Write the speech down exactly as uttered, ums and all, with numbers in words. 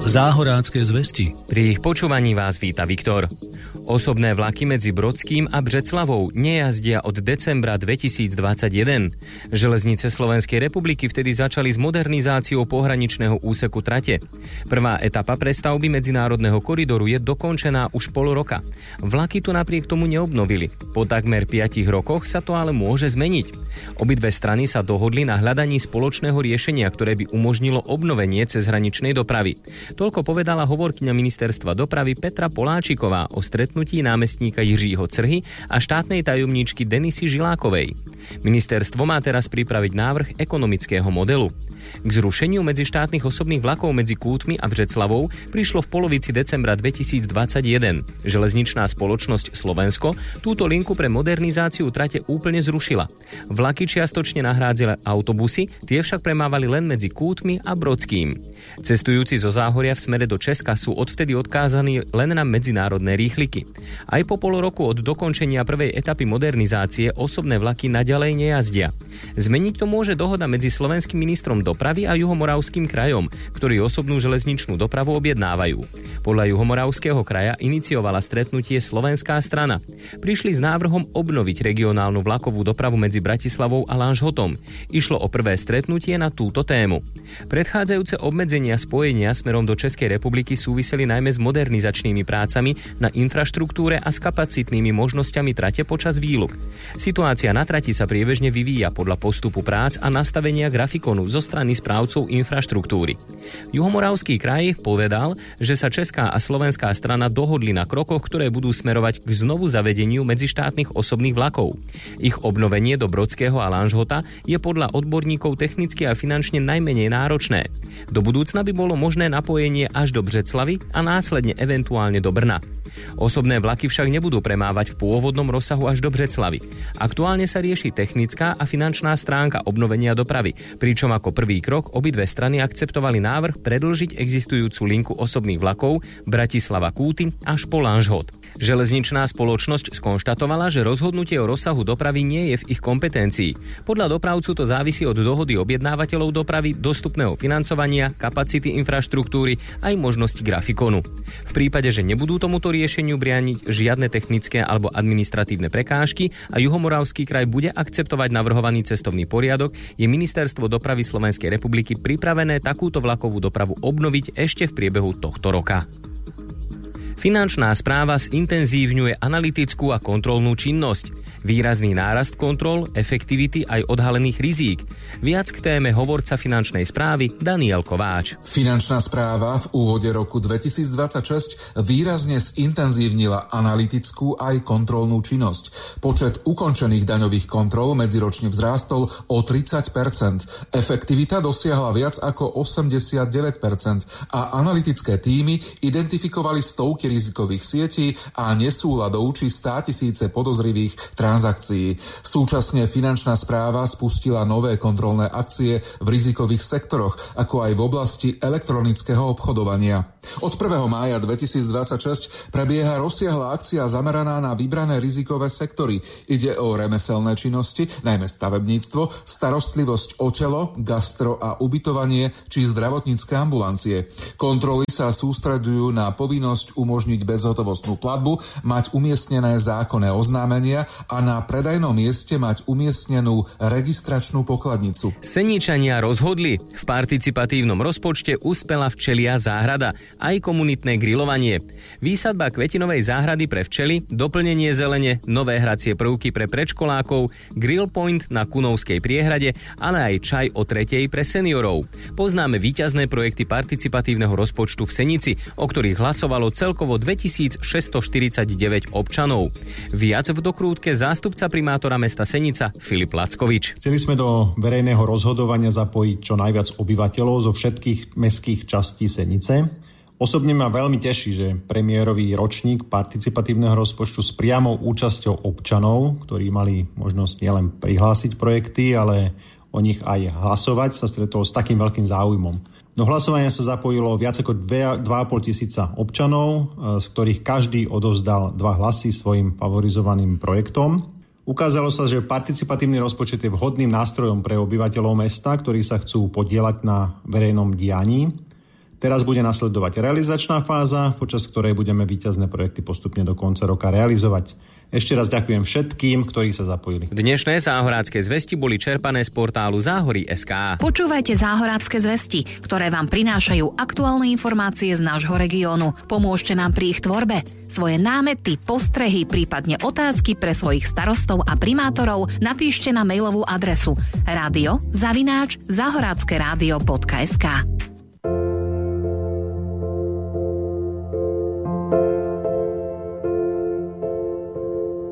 Záhorácké zvesti. Pri ich počúvaní vás víta Viktor. Osobné vlaky medzi Brodským a Břeclavou nejazdia od decembra dvetisícdvadsaťjeden. Železnice Slovenskej republiky vtedy začali s modernizáciou pohraničného úseku trate. Prvá etapa prestavby medzinárodného koridoru je dokončená už pol roka. Vlaky tu napriek tomu neobnovili. Po takmer piatich rokoch sa to ale môže zmeniť. Obidve strany sa dohodli na hľadaní spoločného riešenia, ktoré by umožnilo obnovenie cezhraničnej dopravy. Toľko povedala hovorkyňa ministerstva dopravy Petra Poláčiková o stretnutí námestníka Jiřího Crhy a štátnej tajomníčky Denisy Žilákovej. Ministerstvo má teraz pripraviť návrh ekonomického modelu. K zrušeniu medzištátnych osobných vlakov medzi Kútmi a Břeclavou prišlo v polovici decembra dvetisícdvadsaťjeden. Železničná spoločnosť Slovensko túto linku pre modernizáciu trate úplne zrušila. Vlaky čiastočne nahrádzali autobusy, tie však premávali len medzi Kútmi a Brodským. Cestujúci zo Záhoria v smere do Česka sú odvtedy odkázaní len na medzinárodné rýchliky. Aj po pol roku od dokončenia prvej etapy modernizácie osobné vlaky naďalej nejazdia. Zmeniť to môže dohoda medzi slovenským ministrom dopravy a Juhomoravským krajom, ktorí osobnú železničnú dopravu objednávajú. Podľa Juhomoravského kraja iniciovala stretnutie slovenská strana. Prišli s návrhom obnoviť regionálnu vlakovú dopravu medzi Bratislavou a Lanžhotom. Išlo o prvé stretnutie na túto tému. Predchádzajúce obmedzenia spojenia smerom do Českej republiky súviseli najmä s modernizačnými prácami na infraštruktúre a s kapacitnými možnosťami trate počas výluk. Situácia na trati sa priebežne vyvíja podľa postupu prác a nastavenia grafikonu zo strany správcov infraštruktúry. Juhomoravský kraj povedal, že sa česká a slovenská strana dohodli na krokoch, ktoré budú smerovať k znovu zavedeniu medzištátnych osobných vlakov. Ich obnovenie do Brodského a Lanžhota je podľa odborníkov technicky a finančne najmenej náročné. Do budúcna by bolo možné napojenie až do Břeclavy a následne eventuálne do Brna. Osobné vlaky však nebudú premávať v pôvodnom rozsahu až do Břeclavy. Aktuálne sa rieši technická a finančná stránka obnovenia dopravy, pričom ako prvý krok obidve strany akceptovali návrh predĺžiť existujúcu linku osobných vlakov Bratislava-Kúty až po Lanžhot. Železničná spoločnosť skonštatovala, že rozhodnutie o rozsahu dopravy nie je v ich kompetencii. Podľa dopravcu to závisí od dohody objednávateľov dopravy, dostupného financovania, kapacity infraštruktúry aj možnosti grafikonu. V prípade, že nebudú tomuto riešeniu brániť žiadne technické alebo administratívne prekážky a Juhomoravský kraj bude akceptovať navrhovaný cestovný poriadok, je Ministerstvo dopravy Slovenskej republiky pripravené takúto vlakovú dopravu obnoviť ešte v priebehu tohto roka. Finančná správa zintenzívňuje analytickú a kontrolnú činnosť. Výrazný nárast kontrol, efektivity aj odhalených rizík. Viac k téme hovorca finančnej správy Daniel Kováč. Finančná správa v úvode roku dvetisícdvadsaťšesť výrazne zintenzívnila analytickú aj kontrolnú činnosť. Počet ukončených daňových kontrol medziročne vzrástol o tridsať percent. Efektivita dosiahla viac ako osemdesiatdeväť percent a analytické tímy identifikovali stovky rizikových sietí a nesúladov či státisíce podozrivých transakcií. Súčasne finančná správa spustila nové kontrolné akcie v rizikových sektoroch, ako aj v oblasti elektronického obchodovania. Od prvého mája dvetisícdvadsaťšesť prebieha rozsiahla akcia zameraná na vybrané rizikové sektory. Ide o remeselné činnosti, najmä stavebníctvo, starostlivosť o telo, gastro a ubytovanie či zdravotnícke ambulancie. Kontroly sa sústreďujú na povinnosť umožniť bezhotovostnú platbu, mať umiestnené zákonné oznámenia a na predajnom mieste mať umiestnenú registračnú pokladnicu. Seničania rozhodli. V participatívnom rozpočte uspela včelia záhrada, aj komunitné grilovanie. Výsadba kvetinovej záhrady pre včely, doplnenie zelene, nové hracie prvky pre predškolákov, grill point na Kunovskej priehrade, ale aj čaj o tretej pre seniorov. Poznáme víťazné projekty participatívneho rozpočtu v Senici, o ktorých hlasovalo celkovo dvetisícšesťstoštyridsaťdeväť občanov. Viac v dokrútke zástupca primátora mesta Senica Filip Lackovič. Chceli sme do verejného rozhodovania zapojiť čo najviac obyvateľov zo všetkých mestských častí Senice. Osobne ma veľmi teší, že premiérový ročník participatívneho rozpočtu s priamou účasťou občanov, ktorí mali možnosť nielen prihlásiť projekty, ale o nich aj hlasovať, sa stretol s takým veľkým záujmom. Do hlasovania sa zapojilo viac ako dva a pol tisíca občanov, z ktorých každý odovzdal dva hlasy svojim favorizovaným projektom. Ukázalo sa, že participatívny rozpočet je vhodným nástrojom pre obyvateľov mesta, ktorí sa chcú podieľať na verejnom dianí. Teraz bude nasledovať realizačná fáza, počas ktorej budeme víťazné projekty postupne do konca roka realizovať. Ešte raz ďakujem všetkým, ktorí sa zapojili. Dnešné záhorácké zvesti boli čerpané z portálu záhory bodka es ká. Počúvajte záhorácké zvesti, ktoré vám prinášajú aktuálne informácie z nášho regiónu. Pomôžte nám pri ich tvorbe. Svoje námety, postrehy, prípadne otázky pre svojich starostov a primátorov napíšte na mailovú adresu radio zavináč záhoráckeradio bodka es ká.